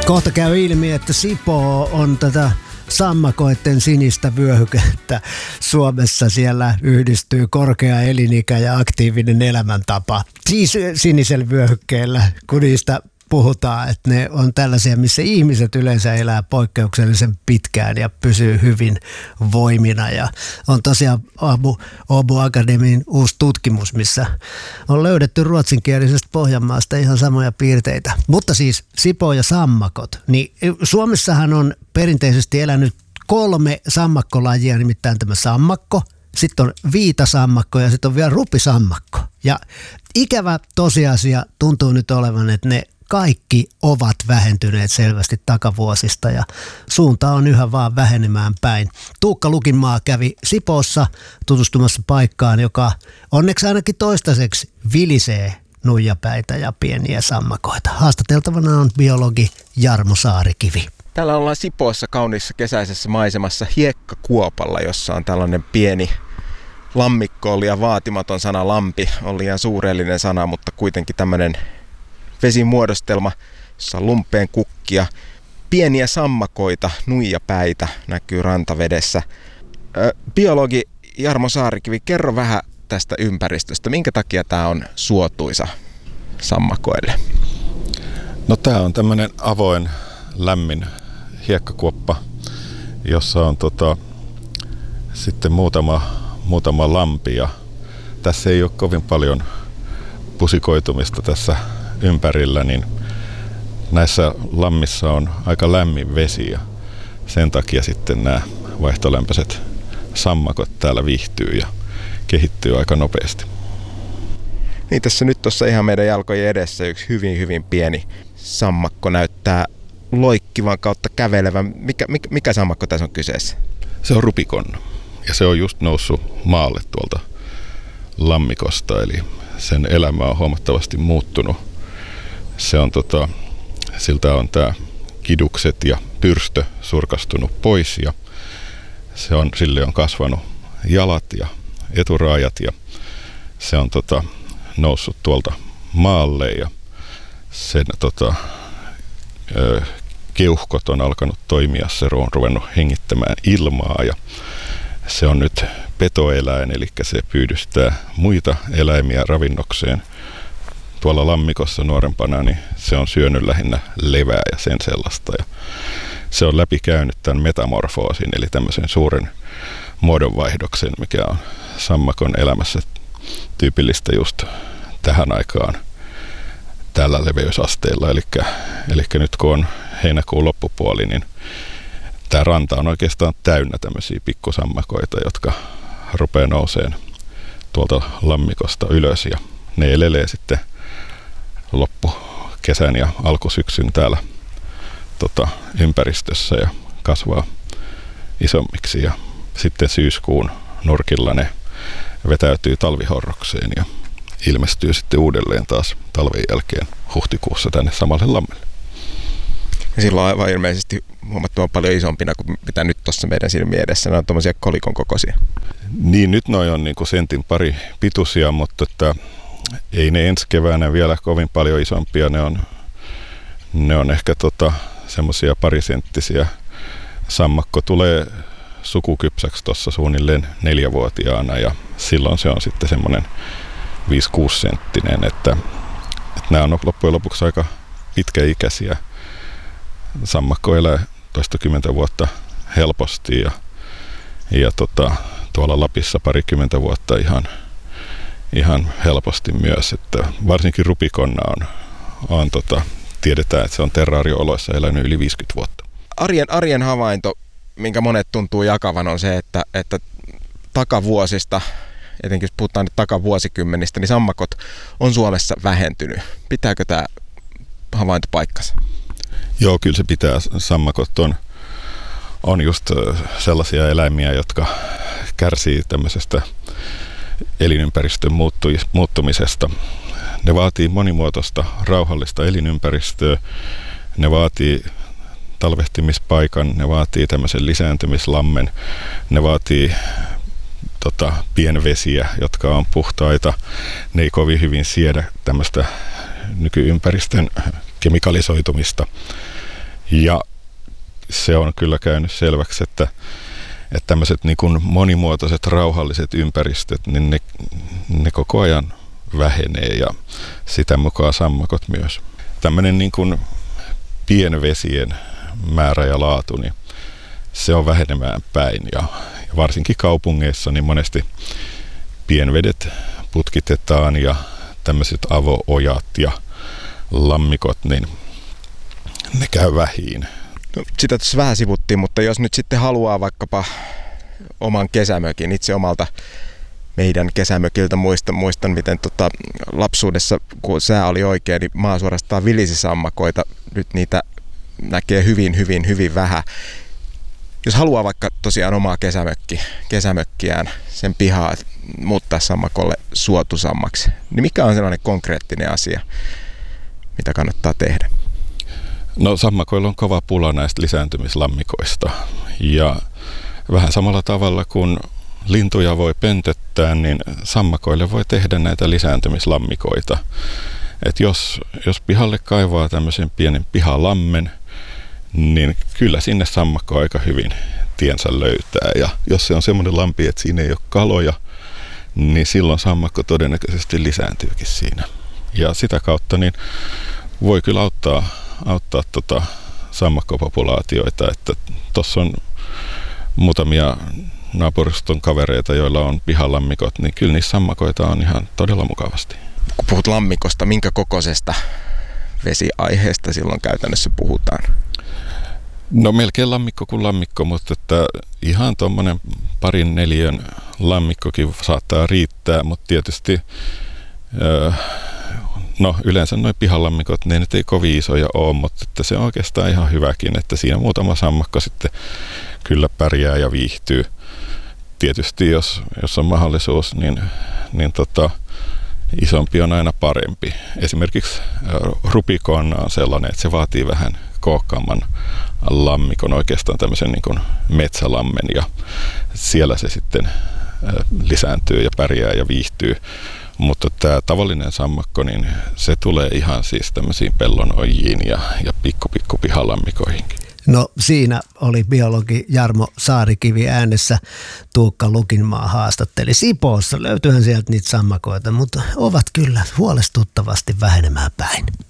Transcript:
Kohta käy ilmi, että Sipoo on tätä sammakoiden sinistä vyöhykettä Suomessa. Siellä yhdistyy korkea elinikä ja aktiivinen elämäntapa. Siis sinisellä vyöhykkeellä, kun niistä puhutaan, että ne on tällaisia, missä ihmiset yleensä elää poikkeuksellisen pitkään ja pysyy hyvin voimina. Ja on tosiaan Åbo Akademin uusi tutkimus, missä on löydetty ruotsinkielisestä Pohjanmaasta ihan samoja piirteitä. Mutta siis Sipoo ja sammakot, niin Suomessahan on perinteisesti elänyt 3 sammakkolajia, nimittäin tämä sammakko, sitten on viitasammakko ja sitten on vielä rupisammakko. Ja ikävä tosiasia tuntuu nyt olevan, että ne kaikki ovat vähentyneet selvästi takavuosista ja suunta on yhä vaan vähenemään päin. Tuukka Lukinmaa kävi Sipoossa tutustumassa paikkaan, joka onneksi ainakin toistaiseksi vilisee nuijapäitä ja pieniä sammakoita. Haastateltavana on biologi Jarmo Saarikivi. Täällä ollaan Sipoossa kauniissa kesäisessä maisemassa hiekkakuopalla, jossa on tällainen pieni lammikko. On liian vaatimaton sana lampi, on liian suurellinen sana, mutta kuitenkin tämmöinen vesimuodostelma, jossa on lumpeen kukkia. Pieniä sammakoita, nuijapäitä näkyy rantavedessä. Biologi Jarmo Saarikivi, kerro vähän tästä ympäristöstä. Minkä takia tämä on suotuisa sammakoille? No tämä on tämmöinen avoin, lämmin hiekkakuoppa, jossa on sitten muutama lampi. Ja tässä ei ole kovin paljon pusikoitumista tässä ympärillä, niin näissä lammissa on aika lämmin vesi ja sen takia sitten nämä vaihtolämpöiset sammakot täällä viihtyy ja kehittyy aika nopeasti. Niin tässä nyt tuossa ihan meidän jalkojen edessä yksi hyvin pieni sammakko näyttää loikkivan kautta kävelevän. Mikä sammakko tässä on kyseessä? Se on rupikonna ja se on just noussut maalle tuolta lammikosta, eli sen elämä on huomattavasti muuttunut. Se on siltä on tää kidukset ja pyrstö surkastunut pois ja sille on kasvanut jalat ja eturaajat ja se on noussut tuolta maalle ja sen keuhkot on alkanut toimia, se on ruvennut hengittämään ilmaa ja se on nyt petoeläin, eli se pyydystää muita eläimiä ravinnokseen. Tuolla lammikossa nuorempana niin se on syönyt lähinnä levää ja sen sellaista. Ja se on läpikäynyt tämän metamorfoosin, eli tämmöisen suuren muodonvaihdoksen, mikä on sammakon elämässä tyypillistä just tähän aikaan tällä leveysasteella. Eli nyt kun on heinäkuun loppupuoli, niin tämä ranta on oikeastaan täynnä tämmöisiä pikkusammakoita, jotka rupeaa nouseen tuolta lammikosta ylös ja ne elelee sitten loppukesän ja alkusyksyn täällä ympäristössä ja kasvaa isommiksi ja sitten syyskuun nurkilla ne vetäytyy talvihorrokseen ja ilmestyy sitten uudelleen taas talven jälkeen huhtikuussa tänne samalle lammelle. Ja silloin aivan ilmeisesti huomattavan paljon isompina kuin mitä nyt tuossa meidän silmien edessä. Ne on tuommoisia kolikon kokoisia. Niin, nyt noi on niin kuin sentin pari pituisia, mutta ei ne ensi keväänä vielä kovin paljon isompia. Ne on ehkä semmoisia parisenttisiä. Sammakko tulee sukukypsäksi tuossa suunnilleen 4-vuotiaana ja silloin se on sitten semmoinen 5-6 senttinen, että nämä on loppujen lopuksi aika pitkäikäisiä. Sammakko elää toistakymmentä vuotta helposti ja tuolla Lapissa 20 vuotta ihan helposti myös, että varsinkin rupikonna on tiedetään, että se on terraariooloissa elänyt yli 50 vuotta. Arjen havainto, minkä monet tuntuu jakavan, on se, että takavuosista, etenkin jos puhutaan nyt takavuosikymmenistä, niin sammakot on Suomessa vähentynyt. Pitääkö tämä havainto paikkansa? Joo, kyllä se pitää. Sammakot on just sellaisia eläimiä, jotka kärsii tämmöisestä elinympäristön muuttumisesta. Ne vaatii monimuotoista, rauhallista elinympäristöä. Ne vaatii talvehtimispaikan, ne vaatii tämmöisen lisääntymislammen, ne vaatii pienvesiä, jotka on puhtaita. Ne ei kovin hyvin siedä tämmöistä nykyympäristön kemikalisoitumista. Ja se on kyllä käynyt selväksi, että tämmöiset niin kuin monimuotoiset rauhalliset ympäristöt, niin ne koko ajan vähenee ja sitä mukaan sammakot myös. Tämmöinen niin kuin pienvesien määrä ja laatu, niin se on vähenemään päin ja varsinkin kaupungeissa niin monesti pienvedet putkitetaan ja tämmöiset avo-ojat ja lammikot, niin ne käy vähiin. No, sitä tuossa vähän sivuttiin, mutta jos nyt sitten haluaa vaikkapa oman kesämökin, itse omalta meidän kesämökiltä muistan miten lapsuudessa, kun sää oli oikein, niin maa suorastaan vilisi sammakoita. Nyt niitä näkee hyvin vähän. Jos haluaa vaikka tosiaan omaa kesämökkiään, sen pihaa muuttaa sammakolle suotuisammaksi, niin mikä on sellainen konkreettinen asia, mitä kannattaa tehdä? No sammakoilla on kova pula näistä lisääntymislammikoista ja vähän samalla tavalla kuin lintuja voi pöntöttää, niin sammakoille voi tehdä näitä lisääntymislammikoita. Et jos pihalle kaivaa tämmöisen pienen pihalammen, niin kyllä sinne sammakko aika hyvin tiensä löytää. Ja jos se on semmoinen lampi, että siinä ei ole kaloja, niin silloin sammakko todennäköisesti lisääntyykin siinä. Ja sitä kautta niin voi kyllä auttaa sammakkopopulaatioita, että tuossa on muutamia naapuruston kavereita, joilla on pihalammikot, niin kyllä niissä sammakoita on ihan todella mukavasti. Kun puhut lammikosta, minkä kokoisesta vesiaiheesta silloin käytännössä puhutaan? No melkein lammikko kuin lammikko, mutta että ihan tuommoinen 2-4 lammikkokin saattaa riittää, mutta tietysti yleensä nuo pihalammikot, ne nyt ei kovin isoja ole, mutta että se on oikeastaan ihan hyväkin, että siinä muutama sammakko sitten kyllä pärjää ja viihtyy. Tietysti jos on mahdollisuus, niin isompi on aina parempi. Esimerkiksi rupikonna on sellainen, että se vaatii vähän kookkaamman lammikon, oikeastaan tämmöisen niin kuin metsälammen, ja siellä se sitten lisääntyy ja pärjää ja viihtyy. Mutta tämä tavallinen sammakko, niin se tulee ihan siis tämmöisiin pellonojiin ja pikku pihalammikoihinkin. No siinä oli biologi Jarmo Saarikivi äänessä. Tuukka Lukinmaa haastatteli. Sipoossa löytyyhän sieltä niitä sammakoita, mutta ovat kyllä huolestuttavasti vähenemään päin.